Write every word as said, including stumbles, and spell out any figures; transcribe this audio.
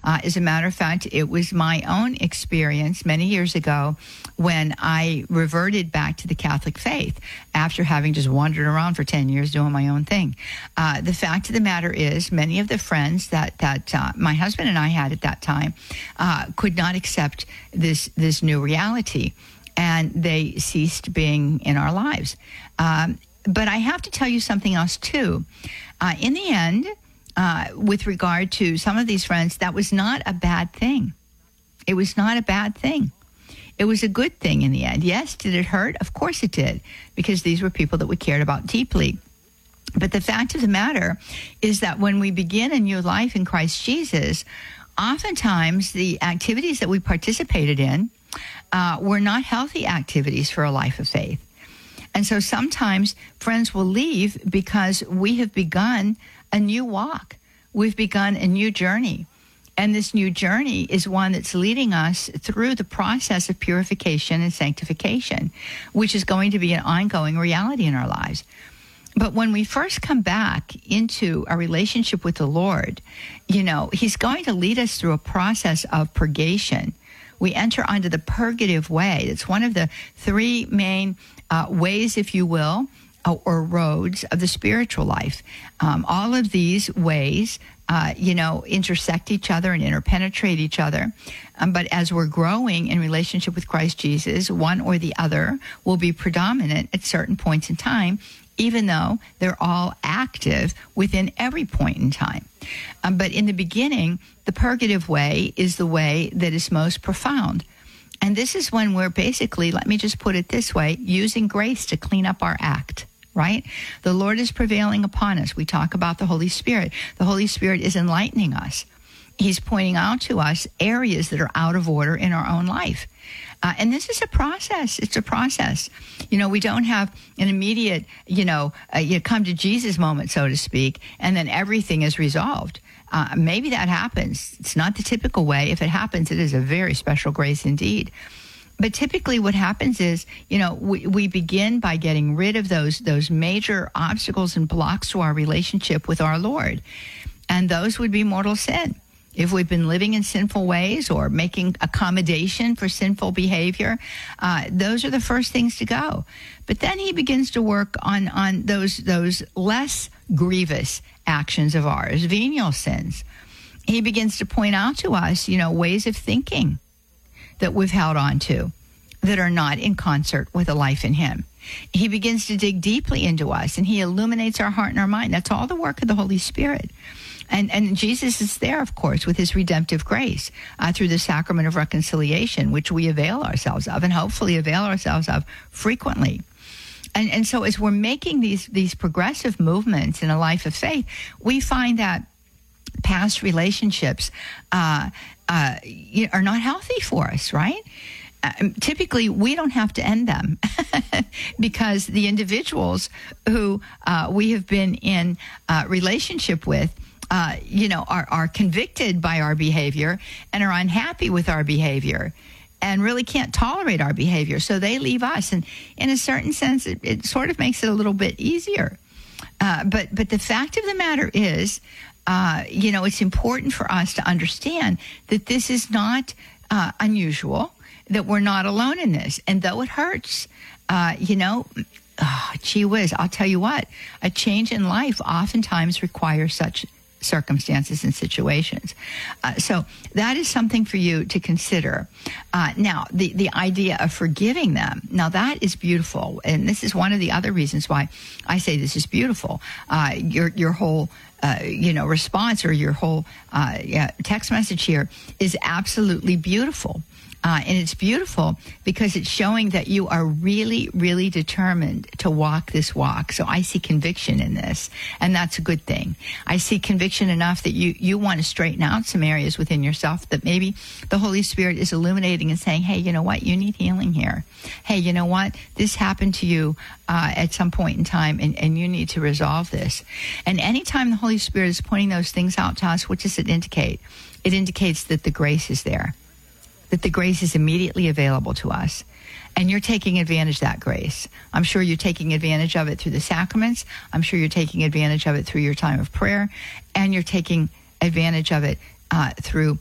Uh, as a matter of fact, it was my own experience many years ago when I reverted back to the Catholic faith after having just wandered around for ten years doing my own thing. Uh, the fact of the matter is, many of the friends that, that uh, my husband and I had at that time uh, could not accept this, this new reality, and they ceased being in our lives. Um, but I have to tell you something else, too. Uh, in the end, uh, with regard to some of these friends, that was not a bad thing. It was not a bad thing. It was a good thing in the end. Yes, did it hurt? Of course it did, because these were people that we cared about deeply. But the fact of the matter is that when we begin a new life in Christ Jesus, oftentimes the activities that we participated in uh, were not healthy activities for a life of faith. And so sometimes friends will leave because we have begun a new walk. We've begun a new journey. And this new journey is one that's leading us through the process of purification and sanctification, which is going to be an ongoing reality in our lives. But when we first come back into a relationship with the Lord, you know, he's going to lead us through a process of purgation. We enter onto the purgative way. It's one of the three main uh, ways, if you will, or roads of the spiritual life. Um, all of these ways, uh, you know, intersect each other and interpenetrate each other. Um, but as we're growing in relationship with Christ Jesus, one or the other will be predominant at certain points in time, even though they're all active within every point in time. Um, but in the beginning, the purgative way is the way that is most profound. And this is when we're basically, let me just put it this way, using grace to clean up our act. Right? The Lord is prevailing upon us. We talk about the Holy Spirit. The Holy Spirit is enlightening us. He's pointing out to us areas that are out of order in our own life. Uh, and this is a process. It's a process. You know, we don't have an immediate, you know, uh, you come to Jesus moment, so to speak, and then everything is resolved. Uh, maybe that happens. It's not the typical way. If it happens, it is a very special grace indeed. But typically what happens is, you know, we, we begin by getting rid of those those major obstacles and blocks to our relationship with our Lord. And those would be mortal sin. If we've been living in sinful ways or making accommodation for sinful behavior, uh, those are the first things to go. But then he begins to work on, on those, those less grievous actions of ours, venial sins. He begins to point out to us, you know, ways of thinking that we've held on to that are not in concert with a life in him. He begins to dig deeply into us, and he illuminates our heart and our mind. That's all the work of the Holy Spirit. And and Jesus is there, of course, with his redemptive grace uh, through the sacrament of reconciliation, which we avail ourselves of and hopefully avail ourselves of frequently. And and so as we're making these, these progressive movements in a life of faith, we find that past relationships uh, uh, are not healthy for us, right? Uh, typically, we don't have to end them because the individuals who uh, we have been in uh, relationship with, uh, you know, are, are convicted by our behavior and are unhappy with our behavior and really can't tolerate our behavior. So they leave us. And in a certain sense, it, it sort of makes it a little bit easier. Uh, but but the fact of the matter is, Uh, you know, it's important for us to understand that this is not uh, unusual, that we're not alone in this. And though it hurts, uh, you know, oh, gee whiz, I'll tell you what, a change in life oftentimes requires such circumstances and situations. Uh, so that is something for you to consider. Uh, now, the, the idea of forgiving them, now that is beautiful. And this is one of the other reasons why I say this is beautiful. Uh, your, your whole Uh, you know, response or your whole uh, yeah, text message here is absolutely beautiful. Uh, and it's beautiful because it's showing that you are really, really determined to walk this walk. So I see conviction in this, and that's a good thing. I see conviction enough that you, you want to straighten out some areas within yourself that maybe the Holy Spirit is illuminating and saying, hey, you know what? You need healing here. Hey, you know what? This happened to you uh, at some point in time, and, and you need to resolve this. And anytime the Holy Spirit is pointing those things out to us, what does it indicate? It indicates that the grace is there, that the grace is immediately available to us. And you're taking advantage of that grace. I'm sure you're taking advantage of it through the sacraments. I'm sure you're taking advantage of it through your time of prayer. And you're taking advantage of it uh, through